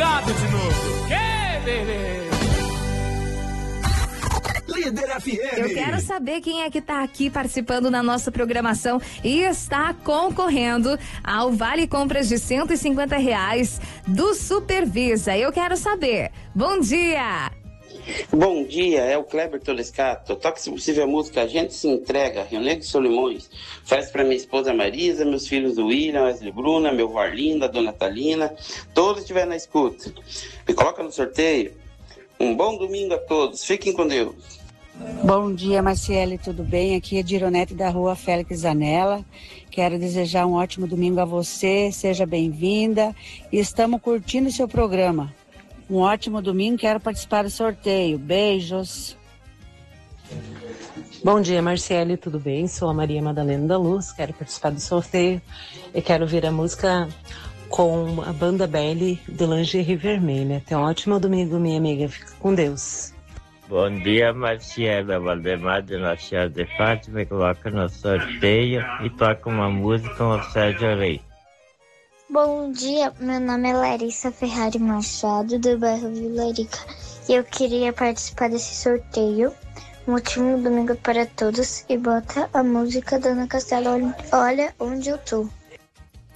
ligado de novo. Que beleza! Líder FM. Eu quero saber quem é que tá aqui participando na nossa programação e está concorrendo ao Vale Compras de R$150 do Supervisa. Eu quero saber. Bom dia! Bom dia, é o Kleber Tolescato. Toque, se possível, a música A Gente Se Entrega, Rio Negro e Solimões. Faz para minha esposa Marisa, meus filhos William, Wesley Bruna, meu avó Arlinda, Dona Talina, todos estiverem na escuta. Me coloca no sorteio. Um bom domingo a todos. Fiquem com Deus. Bom dia, Marciele, tudo bem? Aqui é Dironete da rua Félix Zanella. Quero desejar um ótimo domingo a você, seja bem-vinda. E estamos curtindo o seu programa. Um ótimo domingo, quero participar do sorteio. Beijos. Bom dia, Marciele, tudo bem? Sou a Maria Madalena da Luz, quero participar do sorteio e quero ouvir a música com a banda Belly do Lingerie Vermelha. Tenha um ótimo domingo, minha amiga. Fica com Deus. Bom dia, Marciela Valdemar de Nossa Senhora de Fátima. Me coloca no sorteio e toca uma música com o Sérgio Rei. Bom dia, meu nome é Larissa Ferrari Machado, do bairro Vila Rica, e eu queria participar desse sorteio. Um ótimo domingo para todos e bota a música da Ana Castelo, Olha Onde Eu Tô.